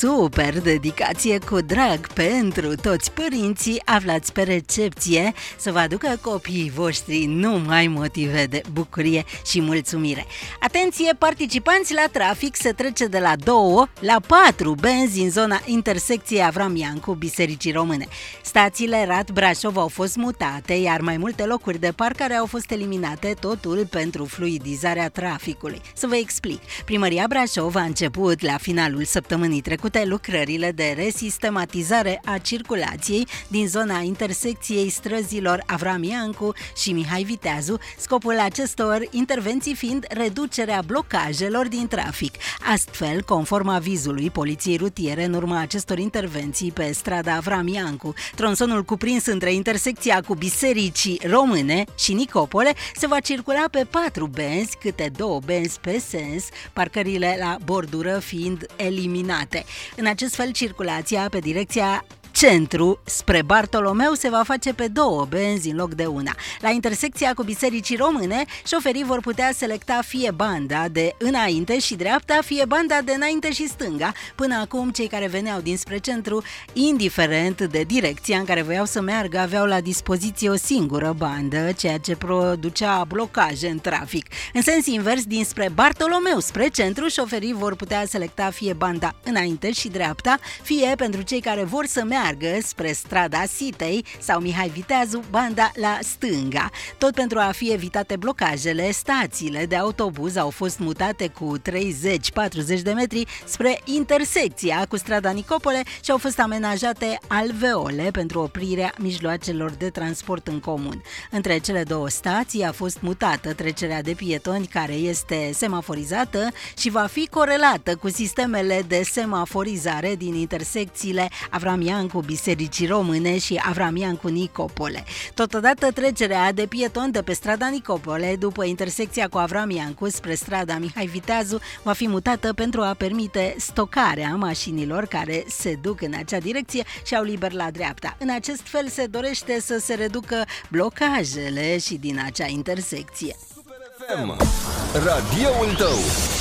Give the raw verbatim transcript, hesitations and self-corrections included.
Super dedicație cu drag pentru toți părinții aflați pe recepție să vă aducă copiii voștri numai motive de bucurie și mulțumire. Atenție, participanți la trafic, se trece de la două la patru benzi în zona intersecției Avram Iancu, Bisericii Române. Stațiile Rad Brașov au fost mutate, iar mai multe locuri de parcare au fost eliminate, totul pentru fluidizarea traficului. Să vă explic. Primăria Brașov a început la finalul săptămânii trecute lucrările de resistematizare a circulației din zona intersecției străzilor Avram Iancu și Mihai Viteazu, scopul acestor intervenții fiind reducerea blocajelor din trafic. Astfel, conform avizului Poliției Rutiere, în urma acestor intervenții pe strada Avram Iancu, tronsonul cuprins între intersecția cu Bisericii Române și Nicopole se va circula pe patru benzi, câte două benzi pe sens, parcările la bordură fiind eliminate. În acest fel, circulația pe direcția centru spre Bartolomeu se va face pe două benzi în loc de una. La intersecția cu Bisericii Române, șoferii vor putea selecta fie banda de înainte și dreapta, fie banda de înainte și stânga. Până acum, cei care veneau dinspre centru, indiferent de direcția în care voiau să meargă, aveau la dispoziție o singură bandă, ceea ce producea blocaje în trafic. În sens invers, dinspre Bartolomeu spre centru, șoferii vor putea selecta fie banda înainte și dreapta, fie pentru cei care vor să meargă spre strada Sitei sau Mihai Viteazu, banda la stânga. Tot pentru a fi evitate blocajele, stațiile de autobuz au fost mutate cu treizeci patruzeci de metri spre intersecția cu strada Nicopole și au fost amenajate alveole pentru oprirea mijloacelor de transport în comun. Între cele două stații a fost mutată trecerea de pietoni, care este semaforizată și va fi corelată cu sistemele de semaforizare din intersecțiile Avram Iancu cu Bisericii Române și Avram Iancu Nicopole. Totodată, trecerea de pietoni de pe strada Nicopole după intersecția cu Avram Iancu spre strada Mihai Viteazu va fi mutată pentru a permite stocarea mașinilor care se duc în acea direcție și au liber la dreapta. În acest fel se dorește să se reducă blocajele și din acea intersecție. Super F M, radioul tău.